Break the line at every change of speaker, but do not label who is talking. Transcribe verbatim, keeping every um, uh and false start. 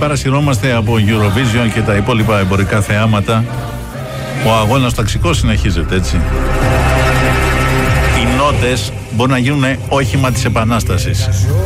παρασυρώμαστε από Eurovision και τα υπόλοιπα εμπορικά θεάματα, ο αγώνας ταξικός συνεχίζεται, έτσι. Οι νότες μπορούν να γίνουν όχημα της επανάστασης.